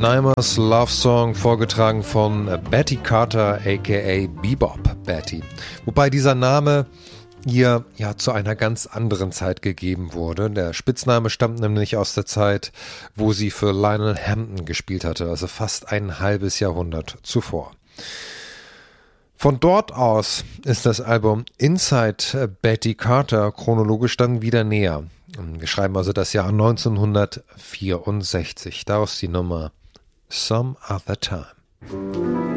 Nymers Love Song, vorgetragen von Betty Carter aka Bebop Betty. Wobei dieser Name ihr ja zu einer ganz anderen Zeit gegeben wurde. Der Spitzname stammt nämlich aus der Zeit, wo sie für Lionel Hampton gespielt hatte, also fast ein halbes Jahrhundert zuvor. Von dort aus ist das Album Inside Betty Carter chronologisch dann wieder näher. Wir schreiben also das Jahr 1964. Daraus die Nummer Some Other Time.